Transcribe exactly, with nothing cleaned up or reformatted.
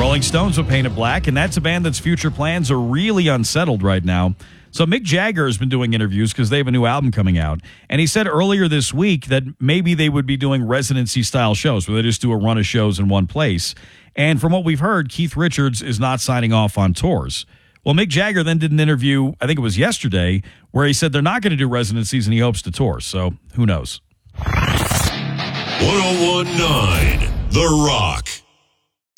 Rolling Stones with Paint It Black, and that's a band that's future plans are really unsettled right now. So Mick Jagger has been doing interviews because they have a new album coming out. And he said earlier this week that maybe they would be doing residency-style shows where they just do a run of shows in one place. And from what we've heard, Keith Richards is not signing off on tours. Well, Mick Jagger then did an interview, I think it was yesterday, where he said they're not going to do residencies and he hopes to tour. So who knows? one oh one point nine The Rock.